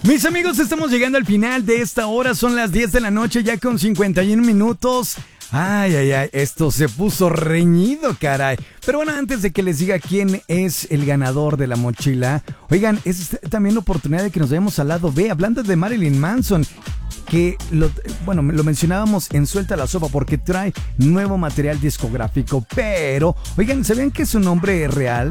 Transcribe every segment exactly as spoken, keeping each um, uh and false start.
Mis amigos, estamos llegando al final de esta hora. Son las diez de la noche, ya con cincuenta y uno minutos. Ay, ay, ay, esto se puso reñido, caray. Pero bueno, antes de que les diga quién es el ganador de la mochila, oigan, es también la oportunidad de que nos vayamos al lado B, hablando de Marilyn Manson, que lo, bueno, lo mencionábamos en Suelta la Sopa porque trae nuevo material discográfico. Pero, oigan, ¿sabían que su nombre real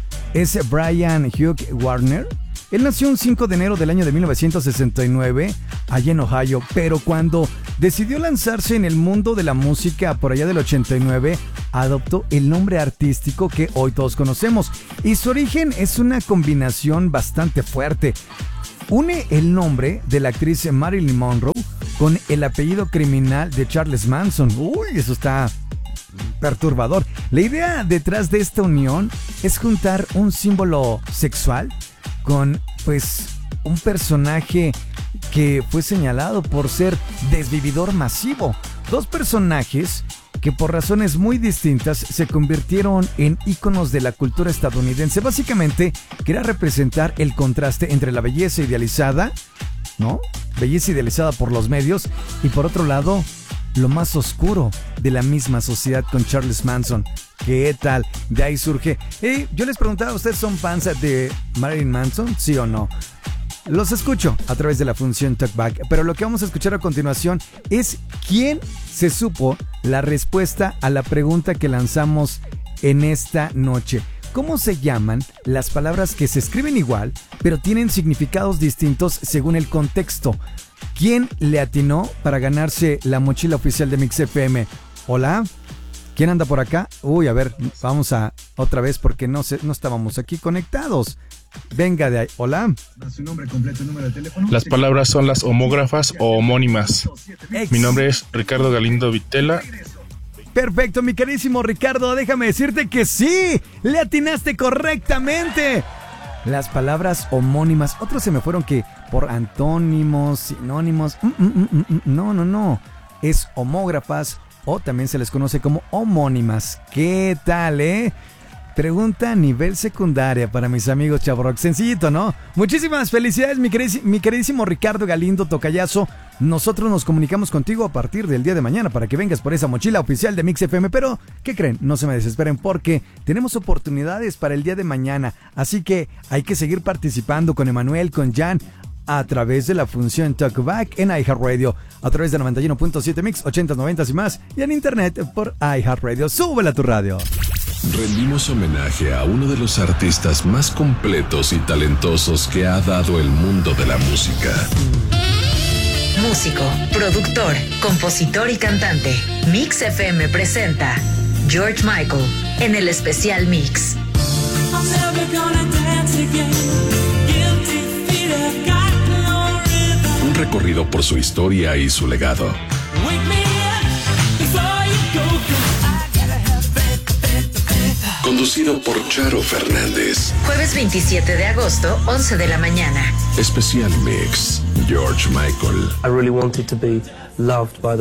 es Brian Hugh Warner? Él nació un cinco de enero del año de mil novecientos sesenta y nueve allá en Ohio, pero cuando decidió lanzarse en el mundo de la música por allá del ochenta y nueve, adoptó el nombre artístico que hoy todos conocemos. Y su origen es una combinación bastante fuerte. Une el nombre de la actriz Marilyn Monroe con el apellido criminal de Charles Manson. Uy, eso está perturbador. La idea detrás de esta unión es juntar un símbolo sexual con, pues, un personaje que fue señalado por ser desvividor masivo. Dos personajes que por razones muy distintas se convirtieron en íconos de la cultura estadounidense. Básicamente, quería representar el contraste entre la belleza idealizada, ¿no? Belleza idealizada por los medios, y por otro lado, lo más oscuro de la misma sociedad con Charles Manson. ¿Qué tal? De ahí surge. Eh, yo les preguntaba, ¿ustedes son fans de Marilyn Manson? ¿Sí o no? Los escucho a través de la función Talkback, pero lo que vamos a escuchar a continuación es quién se supo la respuesta a la pregunta que lanzamos en esta noche. ¿Cómo se llaman las palabras que se escriben igual, pero tienen significados distintos según el contexto? ¿Quién le atinó para ganarse la mochila oficial de Mix F M? ¿Hola? ¿Quién anda por acá? Uy, a ver, vamos a otra vez porque no, sé, no estábamos aquí conectados. Venga de ahí. ¿Hola? Su nombre completo, número de teléfono. Las palabras son las homógrafas o homónimas. Ex. Mi nombre es Ricardo Galindo Vitela. Perfecto, mi queridísimo Ricardo, déjame decirte que sí, le atinaste correctamente. Las palabras homónimas, otros se me fueron que por antónimos, sinónimos. Mm, mm, mm, mm, no, no, no. Es homógrafas, o también se les conoce como homónimas. ¿Qué tal, eh? Pregunta a nivel secundaria para mis amigos Chavrock. Sencillito, ¿no? Muchísimas felicidades, mi queridísimo, mi queridísimo Ricardo Galindo Tocayazo. Nosotros nos comunicamos contigo a partir del día de mañana para que vengas por esa mochila oficial de Mix F M. Pero, ¿qué creen? No se me desesperen porque tenemos oportunidades para el día de mañana. Así que hay que seguir participando con Emanuel, con Jan, a través de la función Talkback en iHeartRadio, a través de noventa y uno punto siete Mix, ochenta, noventa y más, y en internet por iHeartRadio. ¡Súbela a tu radio! Rendimos homenaje a uno de los artistas más completos y talentosos que ha dado el mundo de la música. Músico, productor, compositor y cantante. Mix F M presenta George Michael en el especial Mix. Un recorrido por su historia y su legado. Conducido por Charo Fernández. Jueves veintisiete de agosto, once de la mañana. Especial Mix, George Michael. I really wanted to be loved by the